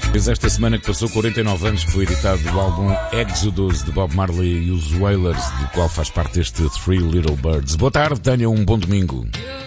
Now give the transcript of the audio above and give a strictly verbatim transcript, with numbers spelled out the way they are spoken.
Fez esta semana que passou quarenta e nove anos que foi editado o álbum Exodus de Bob Marley e os Wailers, do qual faz parte este Three Little Birds. Boa tarde, tenha um bom domingo.